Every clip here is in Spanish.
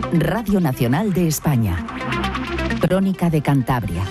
Radio Nacional de España. Crónica de Cantabria.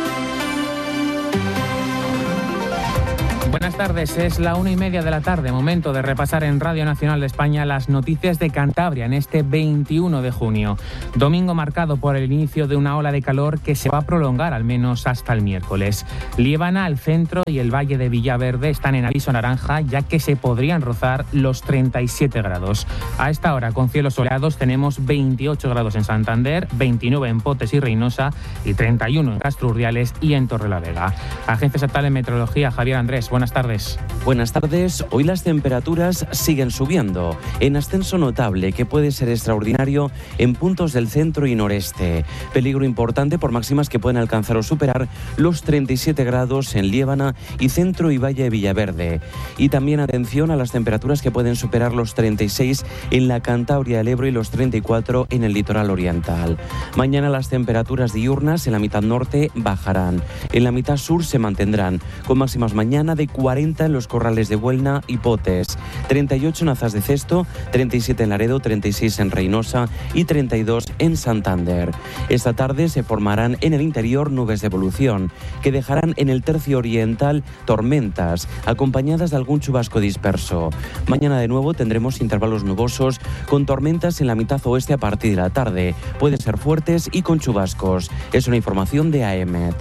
Buenas tardes, es la 1:30 de la tarde, momento de repasar en Radio Nacional de España las noticias de Cantabria en este 21 de junio. Domingo marcado por el inicio de una ola de calor que se va a prolongar al menos hasta el miércoles. Liébana, el centro y el valle de Villaverde están en aviso naranja, ya que se podrían rozar los 37 grados. A esta hora, con cielos soleados, tenemos 28 grados en Santander, 29 en Potes y Reynosa y 31 en Castro Urdiales y en Torrelavega. Agencia Estatal de Meteorología, Javier Andrés, buenas tardes. Buenas tardes. Hoy las temperaturas siguen subiendo, en ascenso notable que puede ser extraordinario en puntos del centro y noreste. Peligro importante por máximas que pueden alcanzar o superar los 37 grados en Liébana y centro y valle de Villaverde. Y también atención a las temperaturas que pueden superar los 36 en la Cantabria del Ebro y los 34 en el litoral oriental. Mañana las temperaturas diurnas en la mitad norte bajarán. En la mitad sur se mantendrán, con máximas mañana de 40 en los corrales de Buelna y Potes, 38 en Azas de Cesto, 37 en Laredo, 36 en Reynosa y 32 en Santander. Esta tarde se formarán en el interior nubes de evolución que dejarán en el tercio oriental tormentas, acompañadas de algún chubasco disperso. Mañana de nuevo tendremos intervalos nubosos con tormentas en la mitad oeste a partir de la tarde. Pueden ser fuertes y con chubascos. Es una información de AEMET.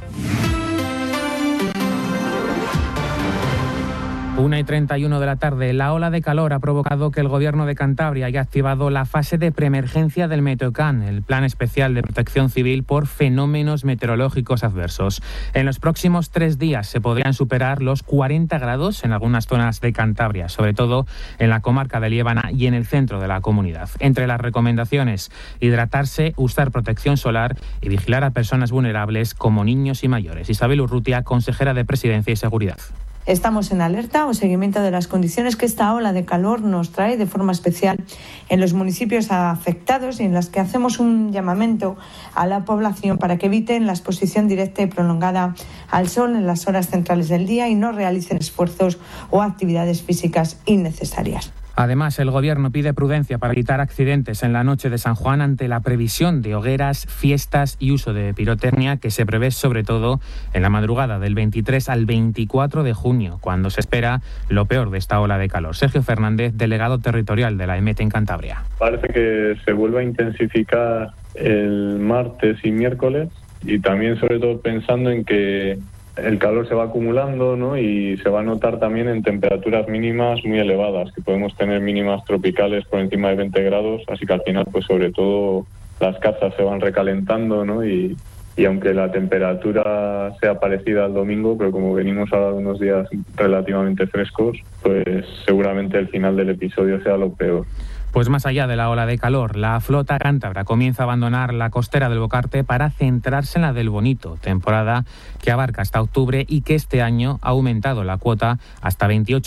1:31 de la tarde. La ola de calor ha provocado que el Gobierno de Cantabria haya activado la fase de preemergencia del Meteocan, el Plan Especial de Protección Civil por fenómenos meteorológicos adversos. En los próximos 3 días se podrían superar los 40 grados en algunas zonas de Cantabria, sobre todo en la comarca de Liébana y en el centro de la comunidad. Entre las recomendaciones, hidratarse, usar protección solar y vigilar a personas vulnerables como niños y mayores. Isabel Urrutia, consejera de Presidencia y Seguridad. Estamos en alerta o seguimiento de las condiciones que esta ola de calor nos trae de forma especial en los municipios afectados y en las que hacemos un llamamiento a la población para que eviten la exposición directa y prolongada al sol en las horas centrales del día y no realicen esfuerzos o actividades físicas innecesarias. Además, el Gobierno pide prudencia para evitar accidentes en la noche de San Juan ante la previsión de hogueras, fiestas y uso de pirotecnia que se prevé sobre todo en la madrugada del 23 al 24 de junio, cuando se espera lo peor de esta ola de calor. Sergio Fernández, delegado territorial de la AEMET en Cantabria. Parece que se vuelve a intensificar el martes y miércoles y también sobre todo pensando en que el calor se va acumulando, ¿no? Y se va a notar también en temperaturas mínimas muy elevadas, que podemos tener mínimas tropicales por encima de 20 grados, así que al final, pues sobre todo las casas se van recalentando, ¿no? Y aunque la temperatura sea parecida al domingo, pero como venimos ahora de unos días relativamente frescos, pues seguramente el final del episodio sea lo peor. Pues más allá de la ola de calor, la flota cántabra comienza a abandonar la costera del Bocarte para centrarse en la del Bonito, temporada que abarca hasta octubre y que este año ha aumentado la cuota hasta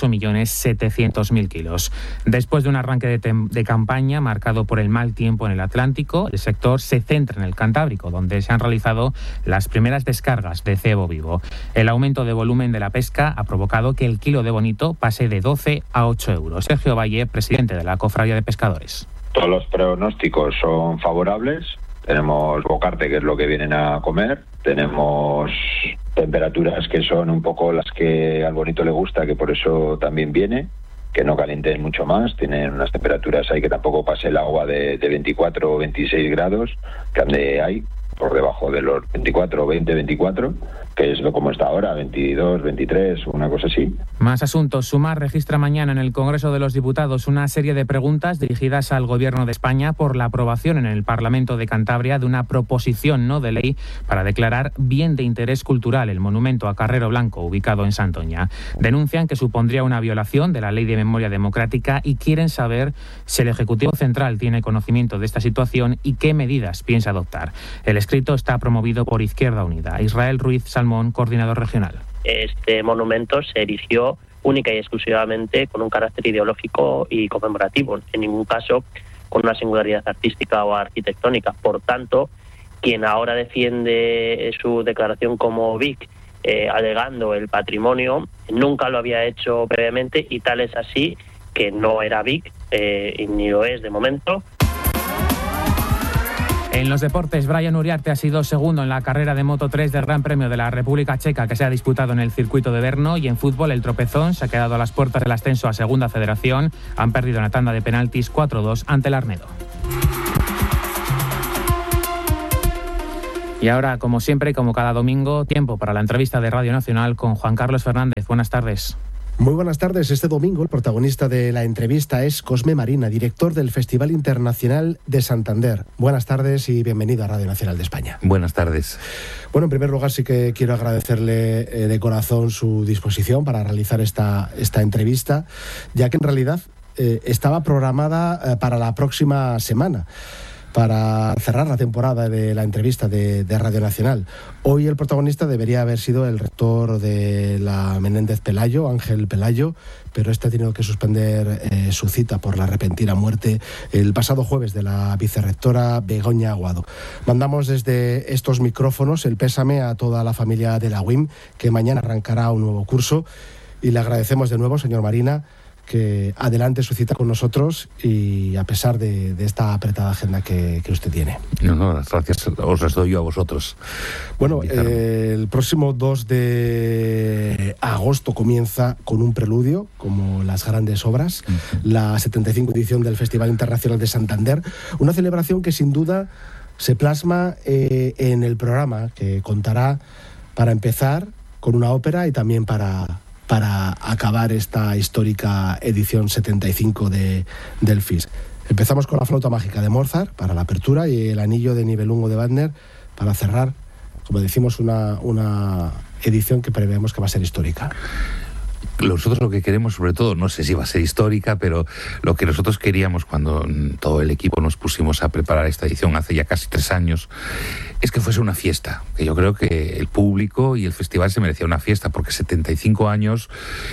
28.700.000 kilos. Después de un arranque de campaña marcado por el mal tiempo en el Atlántico, el sector se centra en el Cantábrico, donde se han realizado las primeras descargas de cebo vivo. El aumento de volumen de la pesca ha provocado que el kilo de Bonito pase de 12 a 8 euros. Sergio Valle, presidente de la Cofradía de Pescadores. Todos los pronósticos son favorables. Tenemos bocarte, que es lo que vienen a comer. Tenemos temperaturas que son un poco las que al Bonito le gusta, que por eso también viene. Que no calienten mucho más. Tienen unas temperaturas ahí que tampoco pase el agua de 24 o 26 grados, que ande ahí por debajo de los 24, 20, 24, que es como está ahora, 22, 23, una cosa así. Más asuntos. Sumar registra mañana en el Congreso de los Diputados una serie de preguntas dirigidas al Gobierno de España por la aprobación en el Parlamento de Cantabria de una proposición no de ley para declarar bien de interés cultural el monumento a Carrero Blanco, ubicado en Santoña. Denuncian que supondría una violación de la Ley de Memoria Democrática y quieren saber si el Ejecutivo Central tiene conocimiento de esta situación y qué medidas piensa adoptar. El escrito está promovido por Izquierda Unida. Israel Ruiz Salmón, coordinador regional. Este monumento se erigió única y exclusivamente con un carácter ideológico y conmemorativo, en ningún caso con una singularidad artística o arquitectónica. Por tanto, quien ahora defiende su declaración como BIC, alegando el patrimonio, nunca lo había hecho previamente y tal es así que no era BIC, y ni lo es de momento. En los deportes, Brian Uriarte ha sido segundo en la carrera de Moto 3 del Gran Premio de la República Checa, que se ha disputado en el circuito de Brno. Y en fútbol, el Tropezón se ha quedado a las puertas del ascenso a Segunda Federación. Han perdido en la tanda de penaltis 4-2 ante el Arnedo. Y ahora, como siempre y como cada domingo, tiempo para la entrevista de Radio Nacional con Juan Carlos Fernández. Buenas tardes. Muy buenas tardes. Este domingo el protagonista de la entrevista es Cosme Marina, director del Festival Internacional de Santander. Buenas tardes y bienvenido a Radio Nacional de España. Buenas tardes. Bueno, en primer lugar sí que quiero agradecerle de corazón su disposición para realizar esta entrevista, ya que en realidad estaba programada para la próxima semana, para cerrar la temporada de la entrevista de Radio Nacional. Hoy el protagonista debería haber sido el rector de la Menéndez Pelayo, Ángel Pelayo, pero este ha tenido que suspender su cita por la repentina muerte el pasado jueves de la vicerrectora Begoña Aguado. Mandamos desde estos micrófonos el pésame a toda la familia de la UIM, que mañana arrancará un nuevo curso, y le agradecemos de nuevo, señor Marina, que adelante su cita con nosotros y a pesar de esta apretada agenda que usted tiene. No, las gracias os las doy yo a vosotros. Bueno, el próximo 2 de agosto comienza con un preludio, como las grandes obras, la 75 edición del Festival Internacional de Santander, una celebración que sin duda se plasma en el programa, que contará, para empezar, con una ópera y también para acabar esta histórica edición 75 del FIS. Empezamos con la flauta mágica de Mozart para la apertura y el anillo de Nibelungo de Wagner para cerrar, como decimos, una edición que prevemos que va a ser histórica. Nosotros lo que queremos, sobre todo, no sé si va a ser histórica, pero lo que nosotros queríamos cuando todo el equipo nos pusimos a preparar esta edición hace ya casi 3 años, es que fuese una fiesta. Que yo creo que el público y el festival se merecía una fiesta, porque 75 años,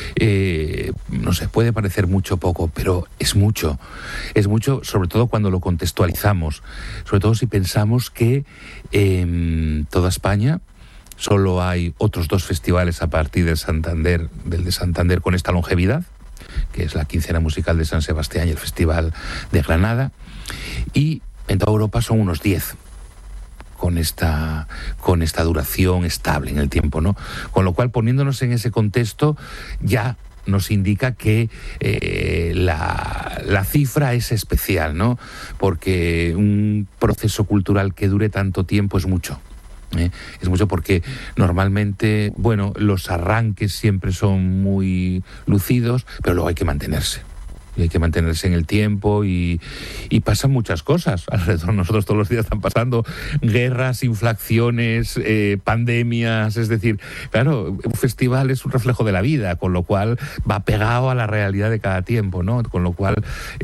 no sé, puede parecer mucho o poco, pero es mucho. Es mucho, sobre todo cuando lo contextualizamos. Sobre todo si pensamos que en toda España solo hay otros 2 festivales a partir del de Santander con esta longevidad, que es la Quincena Musical de San Sebastián y el Festival de Granada, y en toda Europa son unos 10 con esta duración estable en el tiempo, ¿no? Con lo cual, poniéndonos en ese contexto, ya nos indica que la cifra es especial, ¿no? Porque un proceso cultural que dure tanto tiempo es mucho. Es mucho, porque normalmente, bueno, los arranques siempre son muy lucidos, pero luego hay que mantenerse. Y hay que mantenerse en el tiempo y pasan muchas cosas alrededor de nosotros. Todos los días están pasando guerras, inflaciones, pandemias. Es decir, claro, un festival es un reflejo de la vida, con lo cual va pegado a la realidad de cada tiempo, ¿no? Con lo cual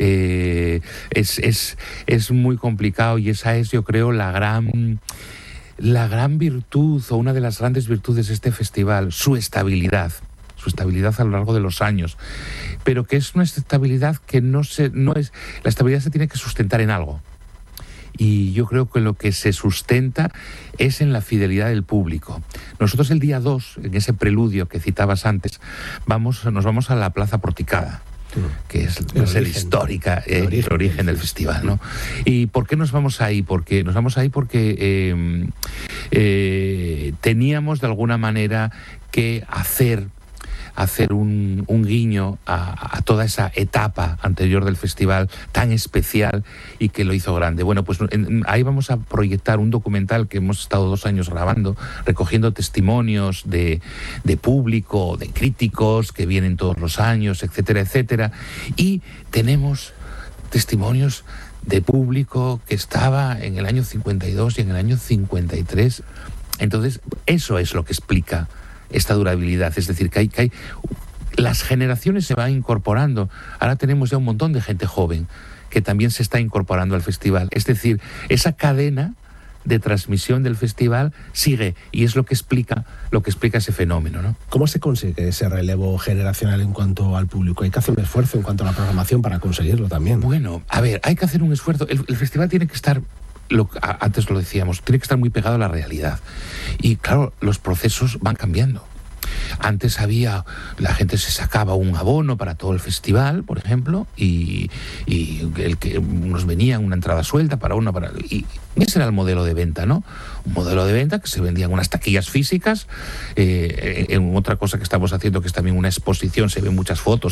es muy complicado, y esa es, yo creo, la gran virtud, o una de las grandes virtudes de este festival, su estabilidad a lo largo de los años, pero que es una estabilidad que no es, la estabilidad se tiene que sustentar en algo, y yo creo que lo que se sustenta es en la fidelidad del público. Nosotros el día 2, en ese preludio que citabas antes, nos vamos a la Plaza Porticada, que es el histórica, el origen del festival, ¿no? ¿Y por qué nos vamos ahí? Porque teníamos de alguna manera que hacer un guiño a toda esa etapa anterior del festival tan especial y que lo hizo grande. Bueno, pues ahí vamos a proyectar un documental que hemos estado 2 años grabando, recogiendo testimonios de público, de críticos que vienen todos los años, etcétera, etcétera. Y tenemos testimonios de público que estaba en el año 52 y en el año 53. Entonces, eso es lo que explica esta durabilidad, es decir, que las generaciones se van incorporando. Ahora tenemos ya un montón de gente joven que también se está incorporando al festival, es decir, esa cadena de transmisión del festival sigue, y es lo que explica ese fenómeno, ¿no? ¿Cómo se consigue ese relevo generacional en cuanto al público? Hay que hacer un esfuerzo en cuanto a la programación para conseguirlo también. Bueno, a ver, hay que hacer un esfuerzo. El festival tiene que estar, antes lo decíamos, tiene que estar muy pegado a la realidad. Y claro, los procesos van cambiando. Antes la gente se sacaba un abono para todo el festival, por ejemplo, y el que nos venía una entrada suelta para Ese era el modelo de venta, ¿no? Un modelo de venta que se vendían unas taquillas físicas. En otra cosa que estamos haciendo, que es también una exposición, se ven muchas fotos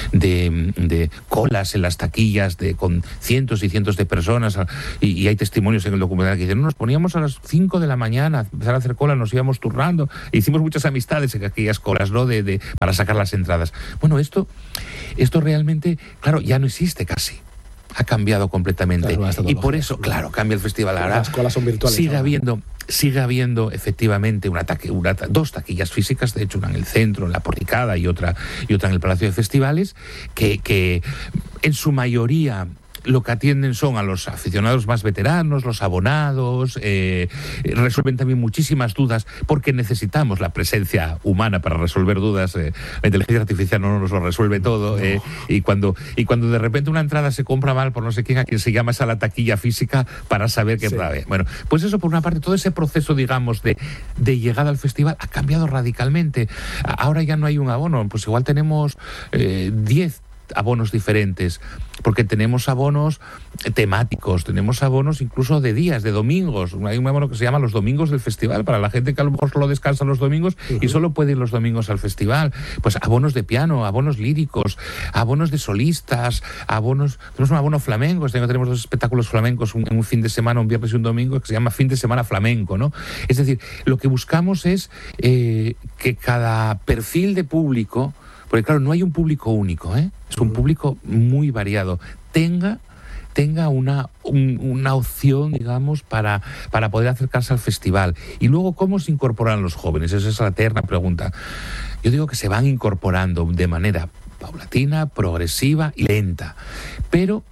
de colas en las taquillas con cientos y cientos de personas, y hay testimonios en el documental que dicen, nos poníamos a las 5 de la mañana a empezar a hacer cola, nos íbamos turnando, e hicimos muchas amistades en aquellas colas, ¿no? Para sacar las entradas. Bueno, esto realmente, claro, ya no existe casi. Ha cambiado completamente. Claro, y por eso, claro, cambia el festival. Ahora las colas son virtuales. Sigue habiendo efectivamente dos taquillas físicas, de hecho una en el centro, en la Porticada, y otra en el Palacio de Festivales, que en su mayoría lo que atienden son a los aficionados más veteranos, los abonados, resuelven también muchísimas dudas, porque necesitamos la presencia humana para resolver dudas. La inteligencia artificial no nos lo resuelve todo, y cuando de repente una entrada se compra mal por no sé quién, a quien se llama es a la taquilla física para saber qué entrada es. Bueno, pues eso por una parte, todo ese proceso, digamos, de llegada al festival ha cambiado radicalmente. Ahora ya no hay un abono, pues igual tenemos 10 abonos diferentes, porque tenemos abonos temáticos, tenemos abonos incluso de días, de domingos. Hay un abono que se llama los domingos del festival, para la gente que a lo mejor solo descansa los domingos y solo puede ir los domingos al festival. Pues abonos de piano, abonos líricos, abonos de solistas, tenemos un abono flamenco. Tenemos 2 espectáculos flamencos en un fin de semana, un viernes y un domingo, que se llama Fin de Semana Flamenco, ¿no? Es decir, lo que buscamos es que cada perfil de público, porque claro, no hay un público único, es un público muy variado, tenga una opción, digamos, para poder acercarse al festival. Y luego, ¿cómo se incorporan los jóvenes? Esa es la eterna pregunta. Yo digo que se van incorporando de manera paulatina, progresiva y lenta. Pero,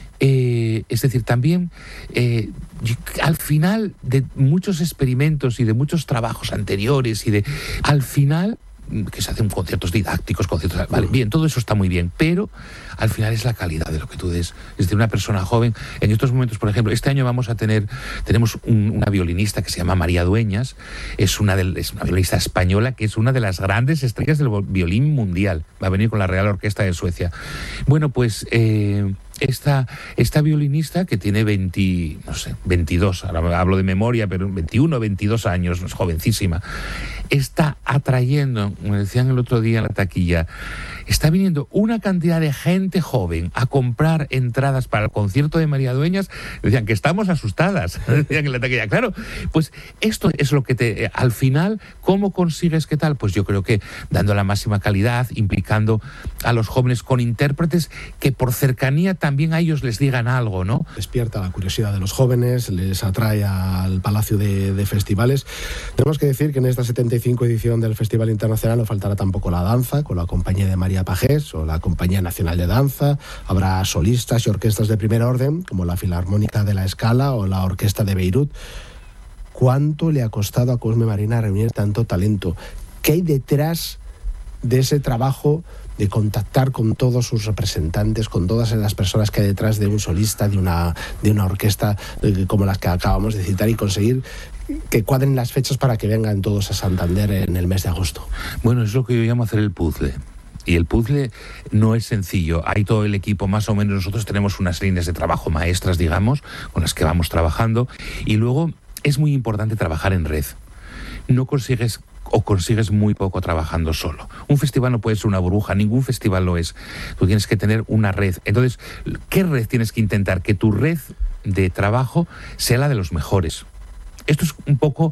es decir, también al final de muchos experimentos y de muchos trabajos anteriores al final, que se hacen conciertos didácticos, vale, bien, todo eso está muy bien, pero al final es la calidad de lo que tú des. Es decir, una persona joven, en estos momentos, por ejemplo, este año tenemos una violinista que se llama María Dueñas, es una violinista española que es una de las grandes estrellas del violín mundial, va a venir con la Real Orquesta de Suecia. Bueno, pues esta violinista, que tiene 22, ahora hablo de memoria, pero 21, 22 años, es jovencísima, está atrayendo, me decían el otro día en la taquilla, está viniendo una cantidad de gente joven a comprar entradas para el concierto de María Dueñas. Decían que estamos asustadas, decían en la taquilla. Claro, pues esto es lo que al final, ¿cómo consigues qué tal? Pues yo creo que dando la máxima calidad, implicando a los jóvenes con intérpretes que por cercanía también a ellos les digan algo, ¿no? Despierta la curiosidad de los jóvenes, les atrae al Palacio de Festivales. Tenemos que decir que en esta 75 edición del Festival Internacional no faltará tampoco la danza, con la compañía de María Pajés o la Compañía Nacional de Danza. Habrá solistas y orquestas de primer orden, como la Filarmónica de La Scala o la Orquesta de Beirut. ¿Cuánto le ha costado a Cosme Marina reunir tanto talento? ¿Qué hay detrás de ese trabajo de contactar con todos sus representantes, con todas las personas que hay detrás de un solista, de una orquesta como las que acabamos de citar, y conseguir que cuadren las fechas para que vengan todos a Santander en el mes de agosto? Bueno, es lo que yo llamo hacer el puzzle. Y el puzzle no es sencillo. Hay todo el equipo, más o menos. Nosotros tenemos unas líneas de trabajo maestras, digamos, con las que vamos trabajando. Y luego es muy importante trabajar en red. No consigues muy poco trabajando solo. Un festival no puede ser una burbuja, ningún festival lo es. Tú tienes que tener una red. Entonces, ¿qué red tienes que intentar? Que tu red de trabajo sea la de los mejores. Esto es un poco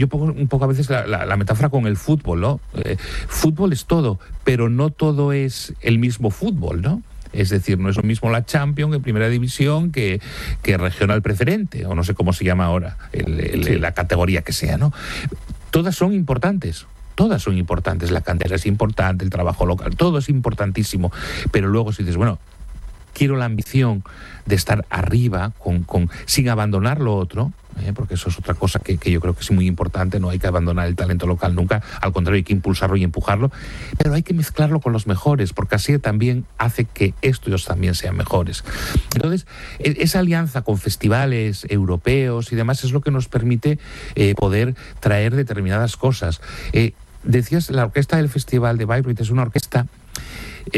a veces la metáfora con el fútbol, ¿no? Fútbol es todo, pero no todo es el mismo fútbol, ¿no? Es decir, no es lo mismo la Champions en primera división que regional preferente, o no sé cómo se llama ahora, la categoría que sea, ¿no? Todas son importantes. La cantera es importante, el trabajo local, todo es importantísimo. Pero luego si dices, bueno, quiero la ambición de estar arriba sin abandonar lo otro, porque eso es otra cosa que yo creo que es muy importante. No hay que abandonar el talento local nunca, al contrario, hay que impulsarlo y empujarlo, pero hay que mezclarlo con los mejores, porque así también hace que estos también sean mejores. Entonces, esa alianza con festivales europeos y demás es lo que nos permite poder traer determinadas cosas. Decías, la orquesta del Festival de Bayreuth es una orquesta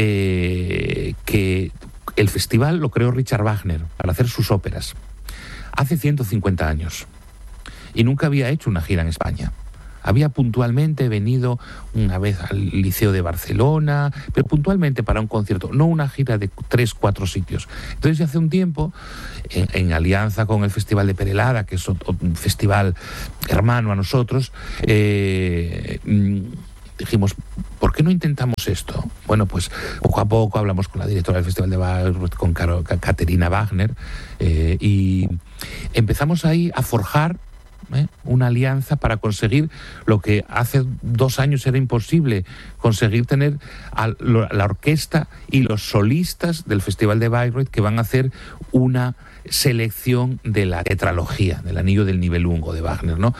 que el festival lo creó Richard Wagner para hacer sus óperas. hace 150 años y nunca había hecho una gira en España. Había puntualmente venido una vez al Liceo de Barcelona, pero puntualmente para un concierto, no una gira de 3-4 sitios. Entonces, hace un tiempo, en alianza con el Festival de Perelada, que es un festival hermano a nosotros, dijimos, ¿por qué no intentamos esto? Bueno, pues poco a poco hablamos con la directora del Festival de Bayreuth, con Caterina Wagner, y empezamos ahí a forjar una alianza para conseguir lo que hace 2 años era imposible, conseguir tener a la orquesta y los solistas del Festival de Bayreuth, que van a hacer una selección de la tetralogía, del Anillo del Nibelungo de Wagner, ¿no?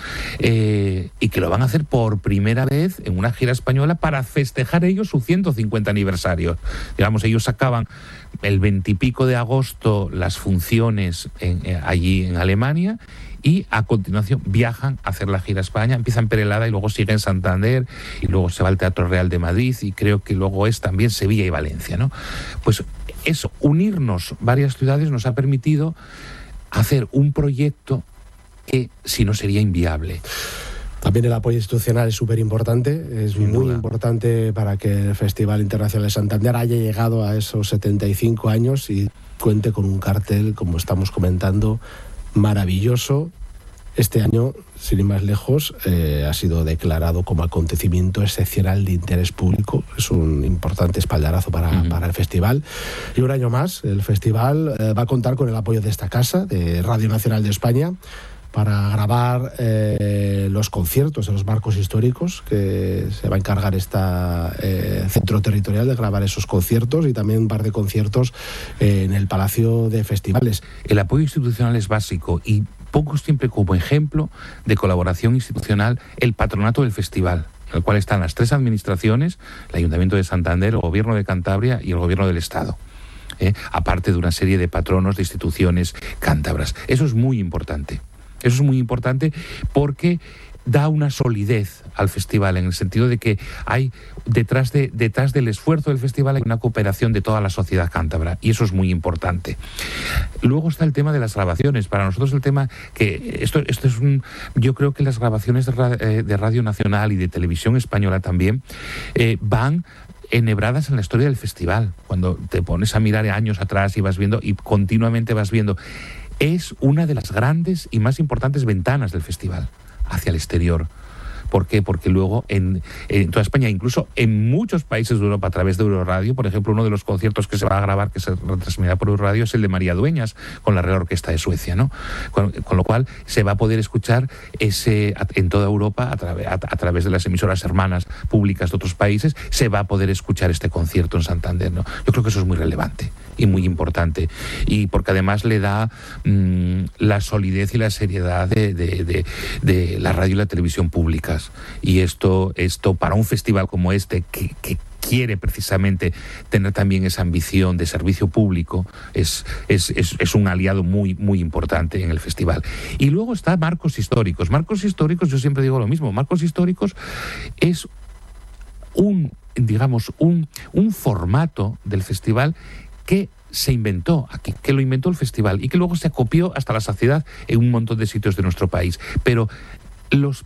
Y que lo van a hacer por primera vez en una gira española para festejar ellos su 150 aniversario. Digamos, ellos acaban el 20 y pico de agosto las funciones allí en Alemania, y a continuación viajan a hacer la gira a España, empieza en Perelada y luego sigue en Santander, y luego se va al Teatro Real de Madrid, y creo que luego es también Sevilla y Valencia, ¿no? Pues eso, unirnos varias ciudades nos ha permitido hacer un proyecto que si no sería inviable. También el apoyo institucional es súper importante, es muy importante para que el Festival Internacional de Santander haya llegado a esos 75 años y cuente con un cartel, como estamos comentando, maravilloso. Este año, sin ir más lejos, ha sido declarado como acontecimiento excepcional de interés público. Es un importante espaldarazo para el festival. Y un año más, el festival va a contar con el apoyo de esta casa, de Radio Nacional de España, para grabar los conciertos de los marcos históricos, que se va a encargar centro territorial de grabar esos conciertos, y también un par de conciertos en el Palacio de Festivales. El apoyo institucional es básico, y pongo siempre como ejemplo de colaboración institucional el patronato del festival, en el cual están las 3 administraciones, el Ayuntamiento de Santander, el Gobierno de Cantabria y el Gobierno del Estado. Aparte de una serie de patronos de instituciones cántabras. Eso es muy importante. Eso es muy importante porque da una solidez al festival, en el sentido de que hay detrás del esfuerzo del festival hay una cooperación de toda la sociedad cántabra, y eso es muy importante. Luego está el tema de las grabaciones. Para nosotros el tema que esto es yo creo que las grabaciones de Radio Nacional y de Televisión Española también van enhebradas en la historia del festival. Cuando te pones a mirar años atrás y vas viendo, y continuamente vas viendo, es una de las grandes y más importantes ventanas del festival hacia el exterior. ¿Por qué? Porque luego en toda España, incluso en muchos países de Europa, a través de Euroradio, por ejemplo, uno de los conciertos que se va a grabar, que se retransmitirá por Euroradio, es el de María Dueñas, con la Real Orquesta de Suecia, ¿no? Con lo cual se va a poder escuchar en toda Europa, a través de las emisoras hermanas públicas de otros países, se va a poder escuchar este concierto en Santander, ¿no? Yo creo que eso es muy relevante y muy importante, y porque además le da la solidez y la seriedad de la radio y la televisión públicas. Y esto para un festival como este, que quiere precisamente tener también esa ambición de servicio público, es un aliado muy, muy importante en el festival. Y luego está Marcos Históricos. Marcos Históricos, yo siempre digo lo mismo, Marcos Históricos es un formato del festival que se inventó aquí, que lo inventó el festival y que luego se acopió hasta la saciedad en un montón de sitios de nuestro país. Pero los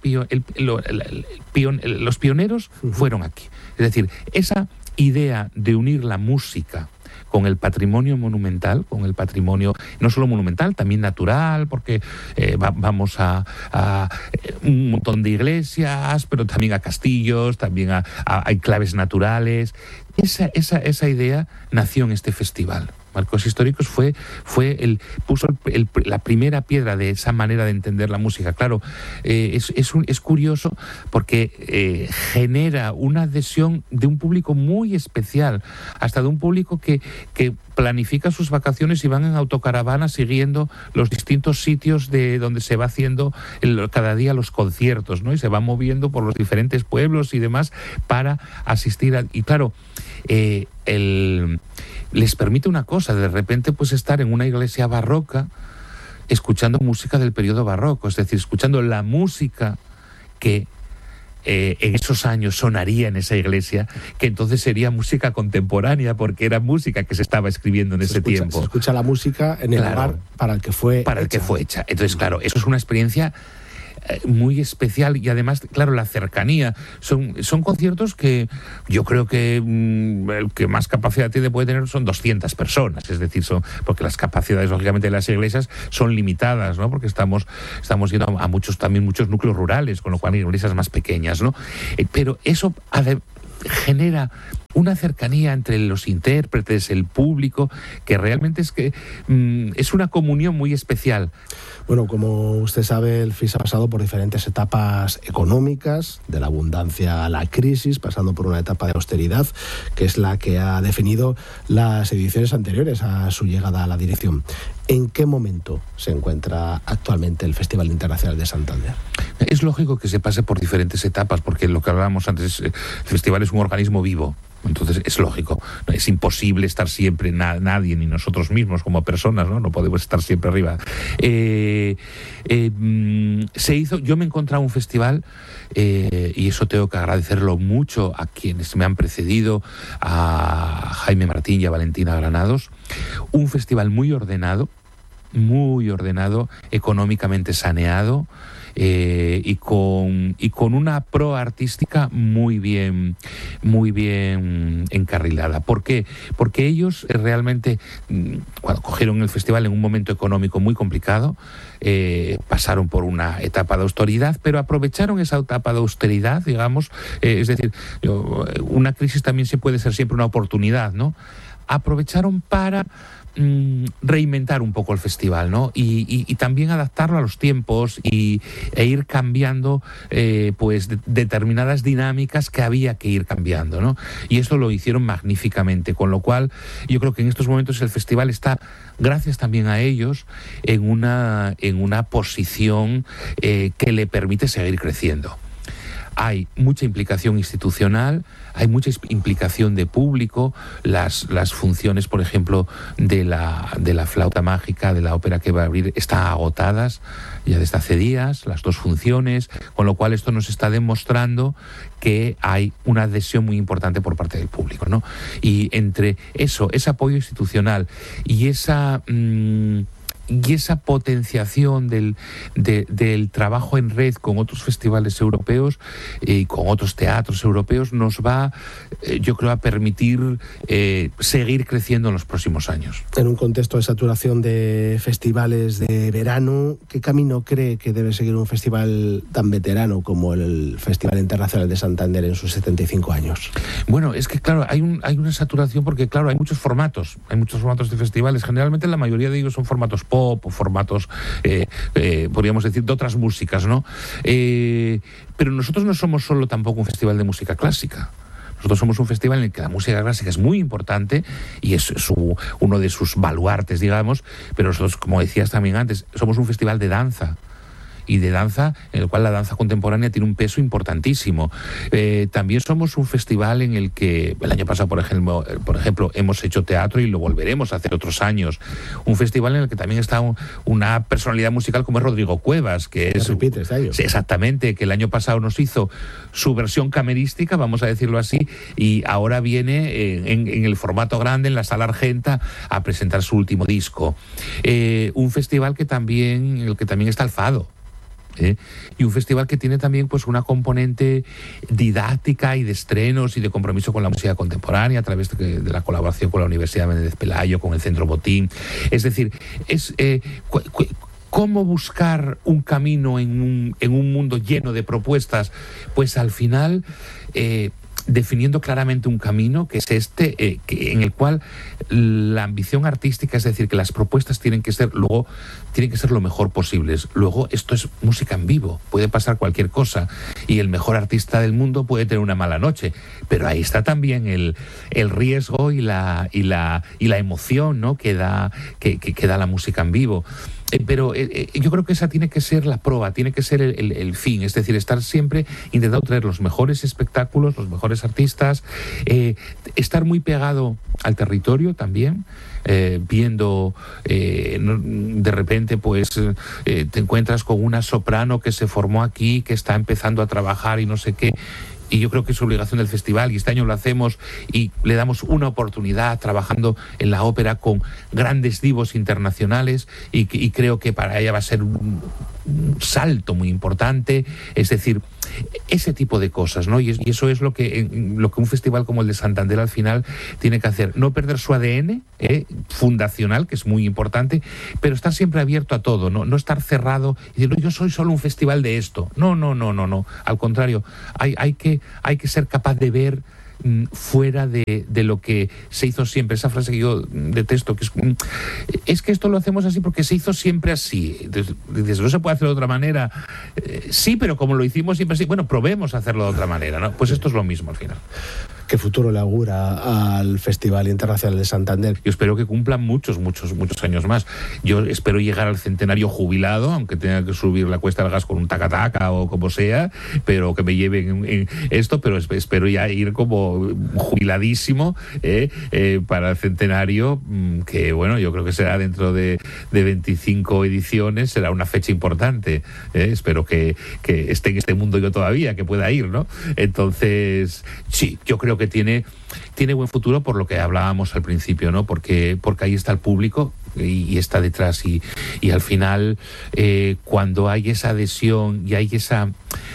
pioneros fueron aquí. Es decir, esa idea de unir la música con el patrimonio monumental, con el patrimonio no solo monumental, también natural, porque vamos a un montón de iglesias, pero también a castillos, también a enclaves naturales. Esa idea nació en este festival. Marcos Históricos puso la primera piedra de esa manera de entender la música. Claro, es curioso porque genera una adhesión de un público muy especial, hasta de un público que planifica sus vacaciones y van en autocaravana siguiendo los distintos sitios de donde se va haciendo cada día los conciertos, ¿no? Y se va moviendo por los diferentes pueblos y demás para asistir y claro, les permite una cosa, de repente pues estar en una iglesia barroca escuchando música del periodo barroco, es decir, escuchando la música que en esos años sonaría en esa iglesia, que entonces sería música contemporánea, porque era música que se estaba escribiendo en ese tiempo. Se escucha la música en el lugar para el que fue hecha. Entonces, claro, eso es una experiencia muy especial, y además, claro, la cercanía. Son conciertos que yo creo que el que más capacidad puede tener son 200 personas, es decir, porque las capacidades, lógicamente, de las iglesias son limitadas, ¿no? Porque estamos yendo a muchos núcleos rurales, con lo cual hay iglesias más pequeñas, ¿no? Pero eso genera una cercanía entre los intérpretes, el público, que realmente es una comunión muy especial. Bueno, como usted sabe, el FIS ha pasado por diferentes etapas económicas, de la abundancia a la crisis, pasando por una etapa de austeridad, que es la que ha definido las ediciones anteriores a su llegada a la dirección. ¿En qué momento se encuentra actualmente el Festival Internacional de Santander? Es lógico que se pase por diferentes etapas, porque lo que hablábamos antes, el festival es un organismo vivo. Entonces es lógico, es imposible estar siempre, nadie, ni nosotros mismos como personas, no podemos estar siempre arriba. Yo me he encontrado un festival, y eso tengo que agradecerlo mucho a quienes me han precedido, a Jaime Martín y a Valentina Granados, un festival muy ordenado, económicamente saneado, y con una pro artística muy bien encarrilada. ¿Por qué? Porque ellos realmente, cuando cogieron el festival en un momento económico muy complicado, pasaron por una etapa de austeridad, pero aprovecharon esa etapa de austeridad, digamos, es decir, una crisis también puede ser siempre una oportunidad, ¿no? Aprovecharon para reinventar un poco el festival, ¿no? Y también adaptarlo a los tiempos e ir cambiando determinadas dinámicas que había que ir cambiando, ¿no? Y esto lo hicieron magníficamente, con lo cual yo creo que en estos momentos el festival está, gracias también a ellos, en una posición que le permite seguir creciendo. Hay mucha implicación institucional, hay mucha implicación de público, las funciones, por ejemplo, de la flauta mágica, de la ópera que va a abrir, están agotadas ya desde hace días, las 2 funciones, con lo cual esto nos está demostrando que hay una adhesión muy importante por parte del público, ¿no? Y entre eso, ese apoyo institucional y esa potenciación del trabajo en red con otros festivales europeos y con otros teatros europeos nos va, yo creo, a permitir seguir creciendo en los próximos años. En un contexto de saturación de festivales de verano, ¿qué camino cree que debe seguir un festival tan veterano como el Festival Internacional de Santander en sus 75 años? Bueno, es que claro, hay una saturación porque claro, hay muchos formatos de festivales. Generalmente la mayoría de ellos son formatos pop o formatos, podríamos decir, de otras músicas, ¿no? Pero nosotros no somos solo tampoco un festival de música clásica. Nosotros somos un festival en el que la música clásica es muy importante y es uno de sus baluartes, digamos, pero nosotros, como decías también antes, somos un festival de danza. Y de danza, en el cual la danza contemporánea tiene un peso importantísimo. También somos un festival en el que el año pasado, por ejemplo, hemos hecho teatro y lo volveremos a hacer otros años. Un festival en el que también está una personalidad musical como es Rodrigo Cuevas, que es... ¿Repites, Dayo? Exactamente, que el año pasado nos hizo su versión camerística, vamos a decirlo así, y ahora viene en el formato grande, en la Sala Argenta, a presentar su último disco. Un festival en el que también está el fado. Y un festival que tiene también pues una componente didáctica y de estrenos y de compromiso con la música contemporánea a través de la colaboración con la Universidad Menéndez Pelayo, con el Centro Botín. Es decir, es cómo buscar un camino en un mundo lleno de propuestas, pues al final definiendo claramente un camino que es en el cual la ambición artística, es decir, que las propuestas tienen que ser lo mejor posibles. Luego esto es música en vivo, puede pasar cualquier cosa y el mejor artista del mundo puede tener una mala noche, pero ahí está también el riesgo y la emoción, ¿no? que da la música en vivo. Pero yo creo que esa tiene que ser la prueba, tiene que ser el fin, es decir, estar siempre intentando traer los mejores espectáculos, los mejores artistas, estar muy pegado al territorio también, viendo de repente pues te encuentras con una soprano que se formó aquí, que está empezando a trabajar y no sé qué. Y yo creo que es obligación del festival, y este año lo hacemos y le damos una oportunidad trabajando en la ópera con grandes divos internacionales, y creo que para ella va a ser un salto muy importante, es decir, ese tipo de cosas, ¿no? Y eso es lo que un festival como el de Santander al final tiene que hacer, no perder su ADN fundacional, que es muy importante, pero estar siempre abierto a todo, no estar cerrado y decir, no, yo soy solo un festival de esto. No, al contrario, hay que ser capaz de ver fuera de lo que se hizo siempre. Esa frase que yo detesto, que es que esto lo hacemos así porque se hizo siempre así. Dices, no se puede hacer de otra manera. Sí, pero como lo hicimos siempre así, bueno, probemos a hacerlo de otra manera, ¿no? Pues esto es lo mismo al final. ¿Qué futuro le augura al Festival Internacional de Santander? Yo espero que cumplan muchos años más. Yo espero llegar al centenario jubilado, aunque tenga que subir la cuesta del gas con un taca-taca o como sea, pero que me lleven en esto, pero espero ya ir como jubiladísimo para el centenario, que bueno, yo creo que será dentro de 25 ediciones, será una fecha importante. Espero que esté en este mundo yo todavía, que pueda ir, ¿no? Entonces, sí, yo creo que tiene buen futuro, por lo que hablábamos al principio, ¿no? Porque ahí está el público y está detrás, y al final cuando hay esa adhesión y hay esa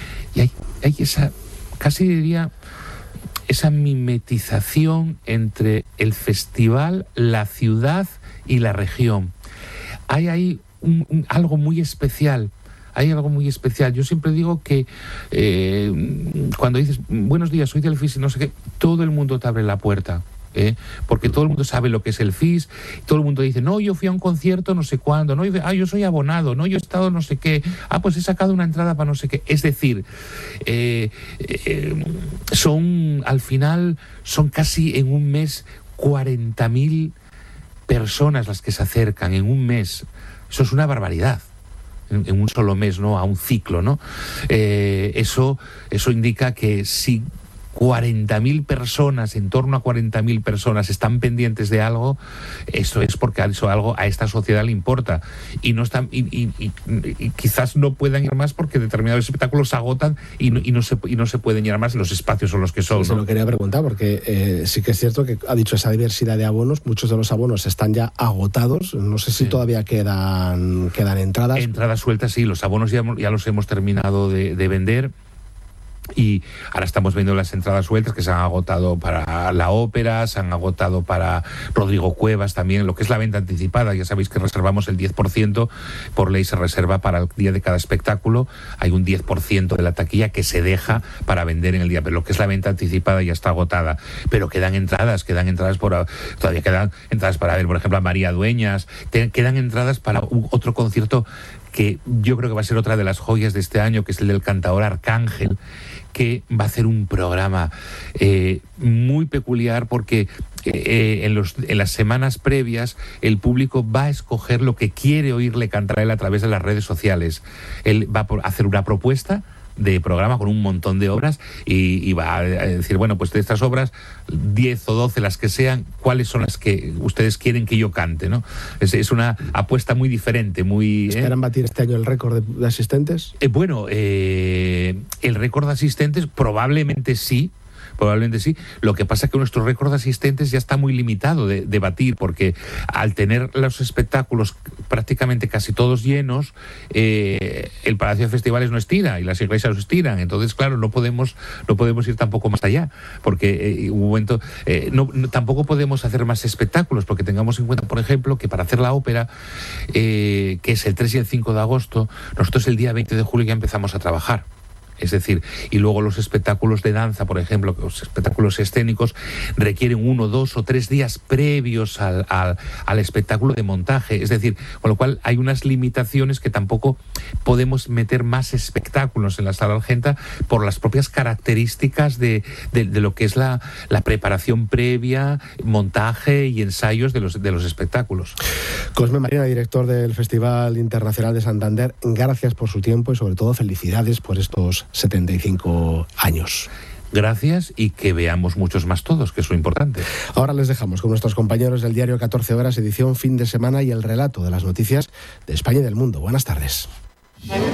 casi diría esa mimetización entre el festival, la ciudad y la región, hay ahí algo muy especial. Hay algo muy especial. Yo siempre digo que cuando dices buenos días, soy del FIS y no sé qué, todo el mundo te abre la puerta, porque todo el mundo sabe lo que es el FIS, todo el mundo dice, no, yo fui a un concierto no sé cuándo, no, yo soy abonado, no, yo he estado no sé qué, pues he sacado una entrada para no sé qué. Es decir, al final son casi en un mes 40.000 personas las que se acercan en un mes. Eso es una barbaridad. En un solo mes, ¿no? A un ciclo, ¿no? Eso indica que si 40.000 personas, en torno a 40.000 personas están pendientes de algo, eso es porque eso algo a esta sociedad le importa, y no están y quizás no puedan ir más porque determinados espectáculos se agotan y no se pueden ir más, los espacios son los que son, ¿no? Se lo quería preguntar porque sí que es cierto que ha dicho esa diversidad de abonos, muchos de los abonos están ya agotados, no sé si todavía quedan entradas sueltas. Sí, los abonos ya los hemos terminado de vender. Y ahora estamos viendo las entradas sueltas que se han agotado para la ópera, se han agotado para Rodrigo Cuevas también, lo que es la venta anticipada. Ya sabéis que reservamos el 10%, por ley se reserva para el día de cada espectáculo. Hay un 10% de la taquilla que se deja para vender en el día, pero lo que es la venta anticipada ya está agotada. Pero quedan entradas todavía quedan entradas para ver, por ejemplo, a María Dueñas, quedan entradas para otro concierto que yo creo que va a ser otra de las joyas de este año, que es el del cantador Arcángel, que va a hacer un programa muy peculiar porque en las semanas previas el público va a escoger lo que quiere oírle cantar a él a través de las redes sociales. Él va a hacer una propuesta de programa con un montón de obras y va a decir, bueno, pues de estas obras 10 o 12, las que sean, ¿cuáles son las que ustedes quieren que yo cante, ¿no? Es una apuesta muy diferente, muy... ¿Esperan batir este año el récord de asistentes? El récord de asistentes probablemente sí. Lo que pasa es que nuestro récord de asistentes ya está muy limitado de batir, porque al tener los espectáculos prácticamente casi todos llenos, el Palacio de Festivales no estira y las iglesias no estiran. Entonces, claro, no podemos ir tampoco más allá, porque un momento tampoco podemos hacer más espectáculos, porque tengamos en cuenta, por ejemplo, que para hacer la ópera, que es el 3 y el 5 de agosto, nosotros el día 20 de julio ya empezamos a trabajar. Es decir, y luego los espectáculos de danza, por ejemplo, los espectáculos escénicos requieren 1, 2 o 3 días previos al espectáculo de montaje. Es decir, con lo cual hay unas limitaciones que tampoco podemos meter más espectáculos en la Sala Argenta por las propias características de lo que es la preparación previa, montaje y ensayos de los espectáculos. Cosme Marina, director del Festival Internacional de Santander, gracias por su tiempo y sobre todo felicidades por estos 75 años. Gracias y que veamos muchos más todos, que es lo importante. Ahora les dejamos con nuestros compañeros del diario 14 Horas, edición fin de semana y el relato de las noticias de España y del mundo. Buenas tardes.